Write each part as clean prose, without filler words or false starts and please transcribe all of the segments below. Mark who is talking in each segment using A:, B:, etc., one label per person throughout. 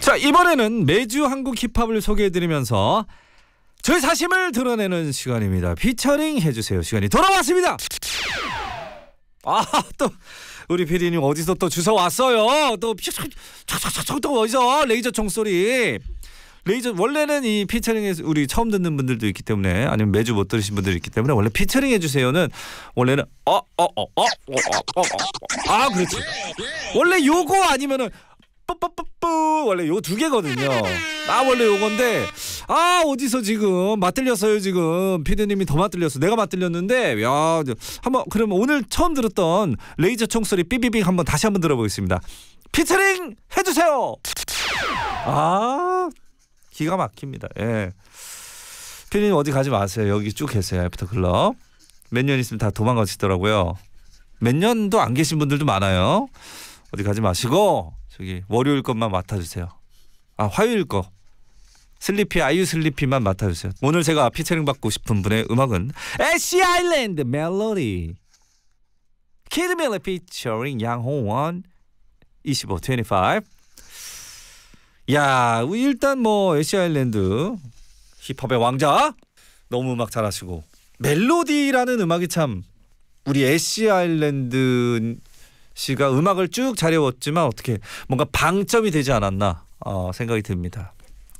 A: 자, 이번에는 매주 한국 힙합을 소개해드리면서 저희 사심을 드러내는 시간입니다. 피처링 해주세요 시간이 돌아왔습니다. 또 우리 PD님 어디서 또 주워 왔어요. 또 어디서 레이저 총소리. 레이저 원래는 이 피처링에 우리 처음 듣는 분들도 있기 때문에 아니면 매주 못 들으신 분들이 있기 때문에 원래 피처링 해주세요는 원래는 그렇지. 원래 요거 아니면은 뿌뿌뿌뿌 원래 요 두 개거든요. 원래 요건데 어디서 지금 맞들렸어요. 지금 피디님이 더 맞들렸어. 내가 맞들렸는데 야 한번 그러면 오늘 처음 들었던 레이저 총소리 삐삐빅 한번 다시 한번 들어보겠습니다. 피처링 해주세요. 기가 막힙니다. 예. 피디님 어디 가지 마세요. 여기 쭉 계세요. 애프터클럽. 몇 년 있으면 다 도망가시더라고요. 몇 년도 안 계신 분들도 많아요. 어디 가지 마시고 저기 월요일 것만 맡아주세요. 화요일 거 슬리피 아이유 슬리피만 맡아주세요. 오늘 제가 피처링 받고 싶은 분의 음악은 애쉬 아일랜드 멜로디 키드 밀리 피처링 양홍원 25. 야, 일단 애쉬 아일랜드 힙합의 왕자 너무 음악 잘하시고 멜로디라는 음악이 참 우리 애쉬 아일랜드 씨가 음악을 쭉 잘해왔지만 어떻게 뭔가 방점이 되지 않았나 생각이 듭니다.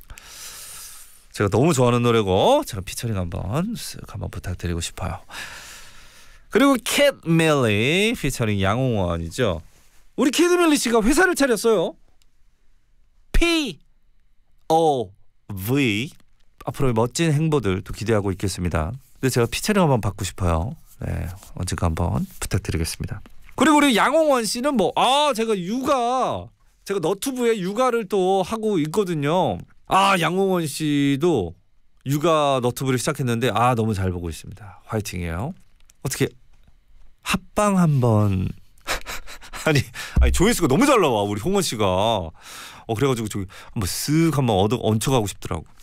A: 제가 너무 좋아하는 노래고 제가 피처링 한번 부탁드리고 싶어요. 그리고 캣 밀리 피처링 양홍원이죠. 우리 캣 밀리 씨가 회사를 차렸어요. POV 앞으로의 멋진 행보들도 기대하고 있겠습니다. 근데 제가 피처링 한번 받고 싶어요. 네, 언젠가 한번 부탁드리겠습니다. 그리고 우리 양홍원 씨는 제가 너튜브에 육아를 또 하고 있거든요. 양홍원 씨도 육아 너튜브를 시작했는데 너무 잘 보고 있습니다. 화이팅이에요. 어떻게 합방 한번 아니 조회수가 너무 잘 나와 우리 홍원 씨가. 그래가지고 저기 한번 쓱 한번 얹혀가고 싶더라고.